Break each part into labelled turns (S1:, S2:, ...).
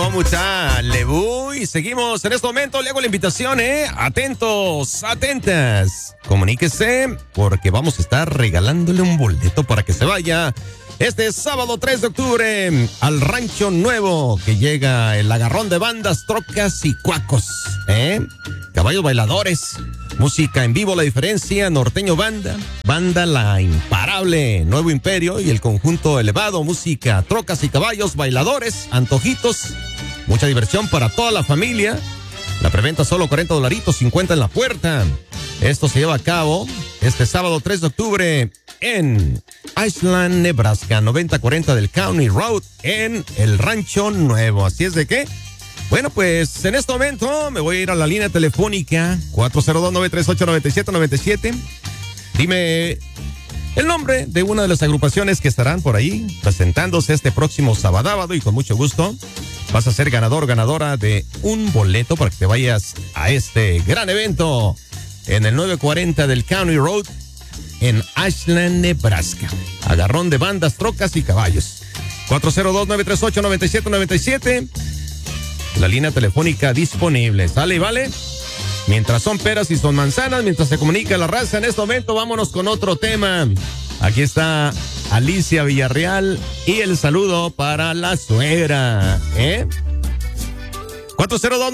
S1: ¿Cómo está? Lebu. Y seguimos en este momento. Le hago la invitación, Atentos, atentas. Comuníquese porque vamos a estar regalándole un boleto para que se vaya este sábado 3 de octubre al Rancho Nuevo, que llega el agarrón de bandas, trocas y cuacos, caballos bailadores, música en vivo La Diferencia, Norteño Banda, Banda La Imparable, Nuevo Imperio y el conjunto elevado, música, trocas y caballos, bailadores, antojitos, mucha diversión para toda la familia. La preventa solo $40, 50 en la puerta. Esto se lleva a cabo este sábado 3 de octubre en Ashland, Nebraska, 9040 del County Road en el Rancho Nuevo. Así es de que, bueno, pues en este momento me voy a ir a la línea telefónica 402-938-9797. Dime el nombre de una de las agrupaciones que estarán por ahí presentándose este próximo sábado y con mucho gusto vas a ser ganador, ganadora de un boleto para que te vayas a este gran evento en el 940 del County Road en Ashland, Nebraska. Agarrón de bandas, trocas y caballos. 402-938-9797. La línea telefónica disponible. ¿Sale y vale? Mientras son peras y son manzanas, mientras se comunica la raza en este momento, vámonos con otro tema. Aquí está Alicia Villarreal y el saludo para la suegra,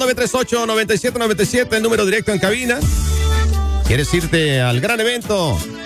S1: 402-938-9797, el número directo en cabina. ¿Quieres irte al gran evento